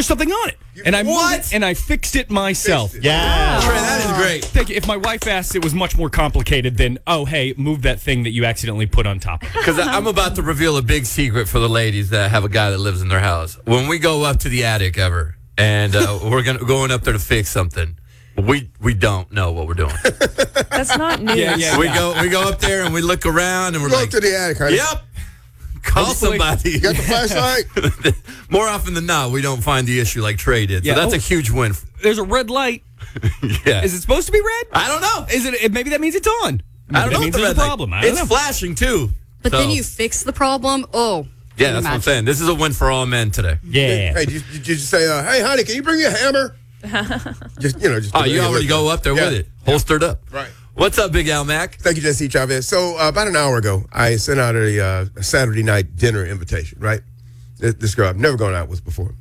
There's something on it. And I moved it, and I fixed it myself. Yeah. Trey, that is great. Thank you. If my wife asked, it was much more complicated than, oh, hey, move that thing that you accidentally put on top of it. Because I'm about to reveal a big secret for the ladies that have a guy that lives in their house. When we go up to the attic ever, and we're going up there to fix something, we don't know what we're doing. That's not news. Yeah. We go up there and we look around and we're Go like, up to the attic, honey. yep. Call somebody. You got the flashlight? More often than not, we don't find the issue like Trey did. So Yeah. that's a huge win. There's a red light. Yeah. Is it supposed to be red? I don't know. Is it? Maybe that means it's on. Maybe I don't that know. means What the there's red a light- problem. I don't It's know. flashing too. But So- then you fix the problem. Oh, Yeah, that's what I'm saying. This is a win for all men today. Yeah. Hey, did you say, hey, honey, can you bring me a hammer? just. Oh, you already go up there with it, holstered up. Right. What's up, Big Al Mac? Thank you, Jesse Chavez. So about an hour ago, I sent out a Saturday night dinner invitation, right? This girl I've never gone out with before.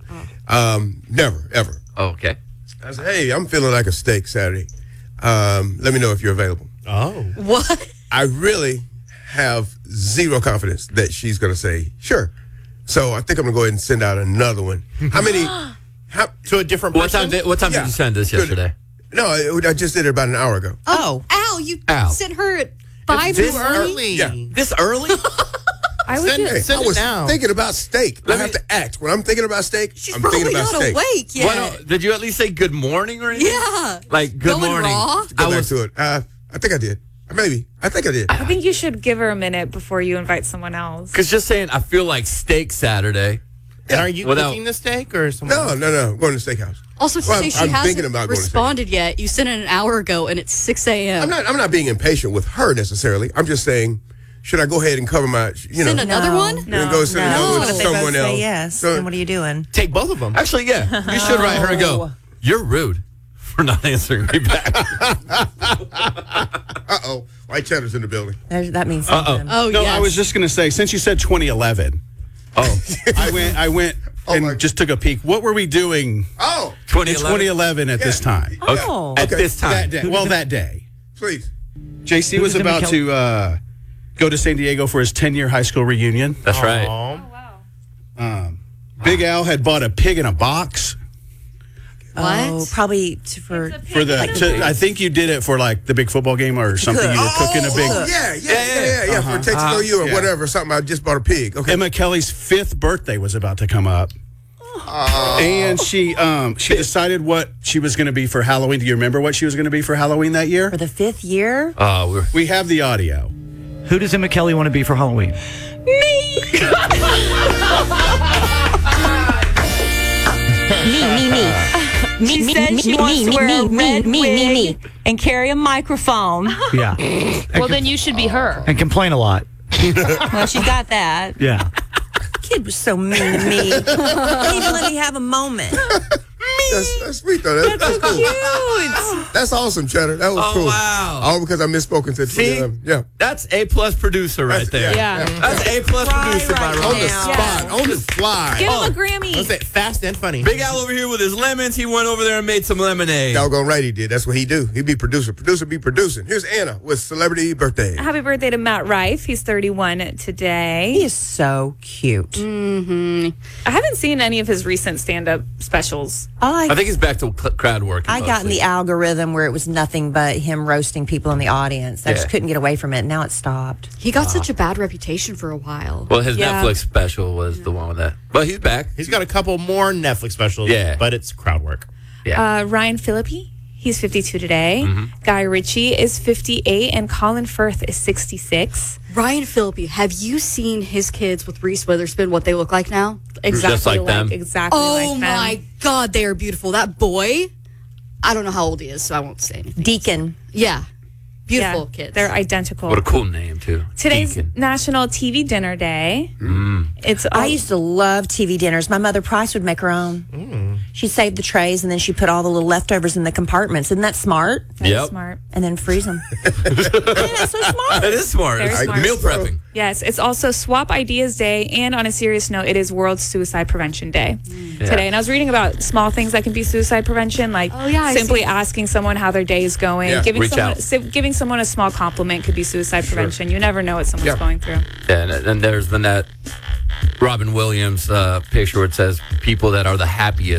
Never, ever. Oh, okay. I said, hey, I'm feeling like a steak Saturday. Let me know if you're available. Oh. what? I really have zero confidence that she's going to say, sure. So I think I'm going to go ahead and send out another one. How many? To a different What person? time did Yeah. you send this yesterday? No, I just did it about an hour ago. Oh, Al, you Al. sent her at 5 This too early? early. Yeah. This early? I would Send just, it. Send I was down. thinking about steak. I Let have me- to act. When I'm thinking about steak, She's I'm probably thinking about not steak. awake yet. Why don't- did you at least say good morning or anything? Yeah. Like, good Going morning. raw? Go back to it. I think I did. Maybe. I think I did. I think you should give her a minute before you invite someone else. Because just saying, I feel like steak Saturday. And are you Without- cooking the steak or someone? No. I'm going to the steakhouse. Also, to Well, say she I'm thinking hasn't about going to responded yet. You sent it an hour ago, and it's 6 a.m. I'm not being impatient with her necessarily. I'm just saying, should I go ahead and cover my, Send another one? and go send another No. one What to if they someone else? Say yes. So- Then what are you doing? Take both of them. Actually, yeah. You should write her and go, you're rude for not answering me back. Uh-oh. White cheddar's in the building. That means something. Oh, No, yes. I was just going to say, since you said 2011, I went and just took a peek. What were we doing Oh, in 2011? 2011 at this time? Oh. At this time. That day. Well, that day. please. JC was about to go to San Diego for his 10-year high school reunion. That's right. Big Al had bought a pig in a box. Oh, What? probably for I think you did it for like the big football game or something. You were cooking a big. Yeah. For Texas OU or whatever, something. I just bought a pig. Okay. Emma Kelly's 5th birthday was about to come up. And she decided what she was going to be for Halloween. Do you remember what she was going to be for Halloween that year? the 5th year. We have the audio. Who does Emma Kelly want to be for Halloween? She said she wants to wear a red wig and carry a microphone. Yeah. Well, then you should be her. And complain a lot. Well, she's got that. Yeah. Kid was so mean to me. Didn't even let me have a moment. That's sweet though. That's cool. Cute. That's awesome, Cheddar. That was cool. Wow. All because I misspoke and said See? 2011. Yeah. That's A+ producer right there. Yeah. That's A+ producer by On the Ron. spot, on the fly. Give him a Grammy. Was it fast and funny? Big Al over here with his lemons. He went over there and made some lemonade. Doggone right he did. That's what he do. He be producer. Producer be producing. Here's Anna with celebrity birthday. Happy birthday to Matt Rife. He's 31 today. He is so cute. I haven't seen any of his recent stand-up specials. I think he's back to crowd work. I got in the algorithm where it was nothing but him roasting people in the audience. I just couldn't get away from it. Now it stopped. He got such a bad reputation for a while. Well, his Yeah. Netflix special was the one with that. But he's back. He's got a couple more Netflix specials. Yeah. But it's crowd work. Ryan Phillippe, he's 52 today. Guy Ritchie is 58, and Colin Firth is 66. Ryan Phillippe, have you seen his kids with Reese Witherspoon, what they look like now? Exactly Just like them. Exactly Oh like them. my God, they are beautiful. That boy, I don't know how old he is, so I won't say anything. Deacon. Yeah. Beautiful Yeah, kids. They're identical. What a cool name, too. Today's Deacon. National TV Dinner Day. It's I used to love TV dinners. My mother Price would make her own. She'd save the trays and then she'd put all the little leftovers in the compartments. Isn't that smart? Yep. smart. And then freeze them. That's so smart. That is smart. Very It's smart. meal prepping. Yes, it's also Swap Ideas Day, and on a serious note, it is World Suicide Prevention Day today. And I was reading about small things that can be suicide prevention, like simply asking someone how their day is going, Yeah. giving Reach someone out. giving someone a small compliment could be suicide prevention. You never know what someone's going through. Yeah, and there's been that Robin Williams picture where it says people that are the happiest